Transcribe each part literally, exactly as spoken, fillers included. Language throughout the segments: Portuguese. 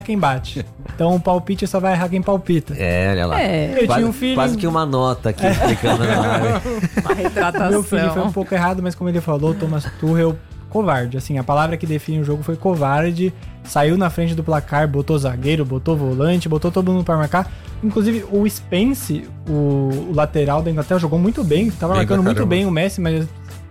quem bate. Então o palpite só vai errar quem palpita. É, olha lá. É. Eu quase, tinha um feeling... quase que uma nota aqui explicando na área. Uma retratação. Meu filho foi um pouco errado, mas como ele falou, Thomas Tuchel, covarde. Assim, a palavra que define o jogo foi covarde. Saiu na frente do placar, botou zagueiro, botou volante, botou todo mundo para marcar. Inclusive o Spence, o, o lateral da Inglaterra, jogou muito bem. Tava bem marcando muito caramba. bem o Messi, mas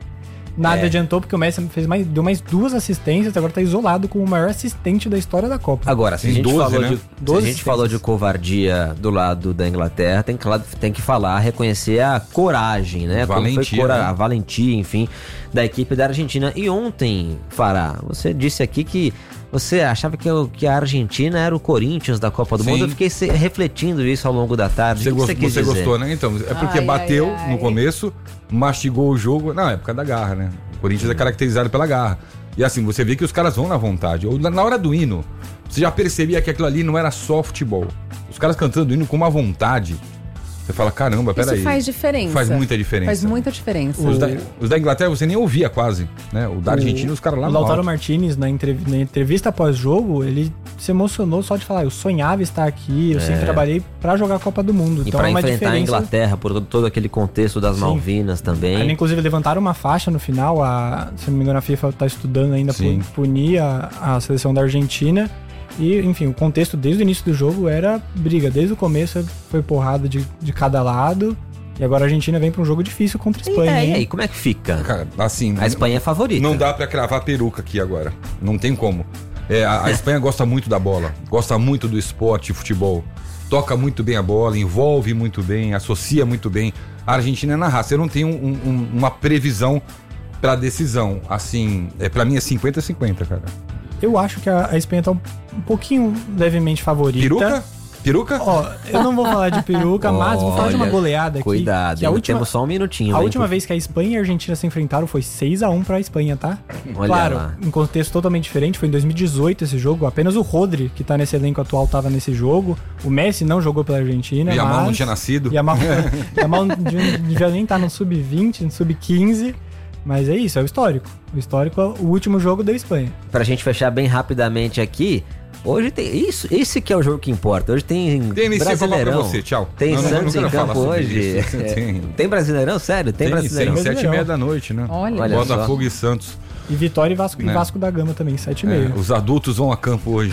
nada É. adiantou, porque o Messi fez mais, deu mais duas assistências, agora tá isolado como o maior assistente da história da Copa. Agora, se a Tem gente, doze, falou, né? de, se a doze gente falou de covardia do lado da Inglaterra, tem que, tem que falar, reconhecer a coragem, né? Como foi Valentia, cora- né? a valentia, enfim, da equipe da Argentina. E ontem, Fará, você disse aqui que você achava que, o- que a Argentina era o Corinthians da Copa do Sim. Mundo. Eu fiquei se- refletindo isso ao longo da tarde. Você, O que gost- você quis você dizer? gostou, né? Então, é porque Ai, bateu ai, ai. no começo, mastigou o jogo. Não, é por causa da garra, né? O Corinthians é caracterizado pela garra. E assim, você vê que os caras vão na vontade. Ou na na hora do hino, você já percebia que aquilo ali não era só futebol. Os caras cantando o hino com uma vontade. Você fala, caramba, peraí. Isso faz diferença. Faz muita diferença. Faz muita diferença. Os da, os da Inglaterra você nem ouvia quase, né? O da Argentina, os caras lá O no Lautaro alto. Martinez, na, entrev- na entrevista pós-jogo, ele se emocionou só de falar, eu sonhava estar aqui, eu sempre trabalhei pra jogar a Copa do Mundo. E Então pra é uma enfrentar a diferença. Inglaterra, por todo, todo aquele contexto das Sim. Malvinas também. Aí, inclusive, levantaram uma faixa no final, a, se não me engano, a FIFA tá estudando ainda Sim. por punir a, a seleção da Argentina. E, enfim, o contexto desde o início do jogo era briga. Desde o começo foi porrada de, de cada lado. E agora a Argentina vem pra um jogo difícil contra a E, Espanha. é, e hein? aí, como é que fica? Cara, assim, A Espanha é favorita. não dá pra cravar peruca aqui agora. Não tem como. É, a, a Espanha gosta muito da bola, gosta muito do esporte, futebol. Toca muito bem a bola, envolve muito bem, associa muito bem. A Argentina é na raça. Eu não tenho um- um- uma previsão pra decisão. Assim, é, pra mim é cinquenta a cinquenta, cara. Eu acho que a, a Espanha tá um, um pouquinho levemente favorita. Peruca? Peruca? Ó, eu não vou falar de peruca, mas vou falar de uma Olha, goleada aqui. Cuidado, que a ainda última, temos só um minutinho. a hein, última por- vez que a Espanha e a Argentina se enfrentaram foi seis a um pra Espanha, tá? Olha claro, lá. em contexto totalmente diferente, foi em dois mil e dezoito esse jogo, apenas o Rodri, que tá nesse elenco atual, tava nesse jogo. O Messi não jogou pela Argentina, E a mas... Yamal não tinha nascido. Yamal, Yamal não devia- devia nem estar no sub vinte, no sub quinze, mas é isso, é o histórico. O histórico, o último jogo deu Espanha. Pra gente fechar bem rapidamente aqui, hoje tem isso, esse que é o jogo que importa. Hoje tem T M C, vou falar pra Brasileirão. você, tchau. Tem Não, não, Santos não em quero falar campo sobre hoje. isso. É, Tem. tem Brasileirão? Sério? Tem, Tem, Brasileirão? tem, sete e Brasileirão. meia da noite, né? Olha. Olha só. Botafogo e Santos. E Vitória e Vasco, Né? e Vasco da Gama também, sete e É, meia. os adultos vão a campo hoje.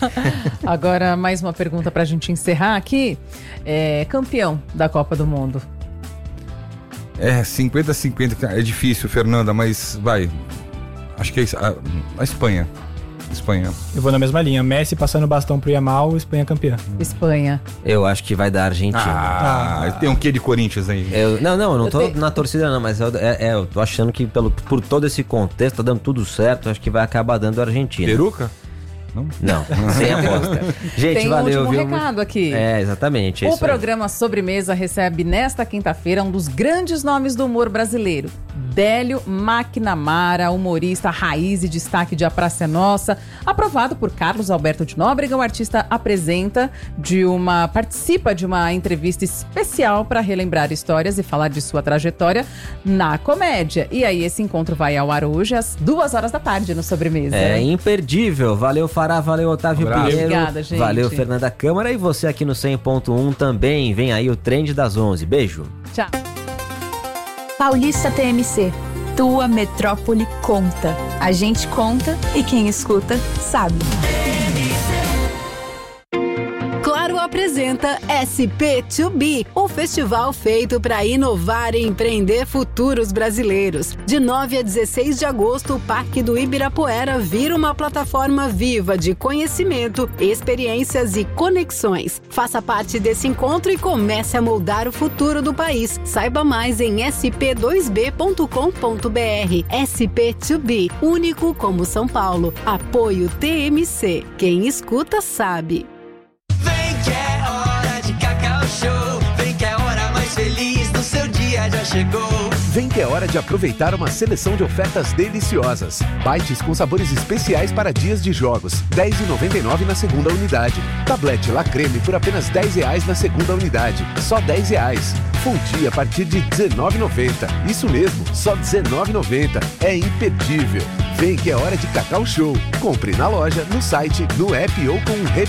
Agora, mais uma pergunta pra gente encerrar aqui. É, campeão da Copa do Mundo. É, cinquenta a cinquenta. É difícil, Fernanda, mas vai. Acho que é isso. A, a Espanha. Espanha. Eu vou na mesma linha, Messi passando o bastão pro Yamal, Espanha campeã. Espanha. Eu acho que vai dar Argentina. Ah, tem um quê de Corinthians aí? Eu, não, não, eu não Eu tô tenho- na torcida não, mas eu, é, é, eu tô achando que pelo, por todo esse contexto, tá dando tudo certo, acho que vai acabar dando Argentina. Peruca? Não, sem aposta. Gente, Tem um valeu, último viu? recado aqui. É, exatamente. é O isso aí. programa Sobremesa recebe nesta quinta-feira um dos grandes nomes do humor brasileiro. Délio McNamara, humorista raiz e destaque de A Praça é Nossa. Aprovado por Carlos Alberto de Nóbrega, o artista apresenta de uma participa de uma entrevista especial para relembrar histórias e falar de sua trajetória na comédia. E aí esse encontro vai ao ar hoje às duas horas da tarde no Sobremesa. É imperdível. Valeu, Fará. Valeu, Otávio Um abraço. Pinheiro. Obrigada, gente. Valeu, Fernanda Câmara. E você aqui no cem ponto um também. Vem aí o Trend das onze. Beijo. Tchau. Paulista T M C. Tua metrópole conta. A gente conta e quem escuta sabe. Claro apresenta S P dois B, o festival feito para inovar e empreender futuros brasileiros. De nove a dezesseis de agosto, o Parque do Ibirapuera vira uma plataforma viva de conhecimento, experiências e conexões. Faça parte desse encontro e comece a moldar o futuro do país. Saiba mais em s p dois b ponto com ponto b r. S P dois B, único como São Paulo. Apoio T M C. Quem escuta sabe. Vem que é hora de Cacau Show. Vem que é a hora mais feliz do seu dia já chegou. Vem que é hora de aproveitar uma seleção de ofertas deliciosas. Bites com sabores especiais para dias de jogos, dez reais e noventa e nove centavos na segunda unidade. Tablete La Creme por apenas dez reais na segunda unidade, só dez reais. Fundi a partir de dezenove reais e noventa centavos. Isso mesmo, só dezenove reais e noventa centavos. É imperdível. Vem que é hora de Cacau Show. Compre na loja, no site, no app ou com um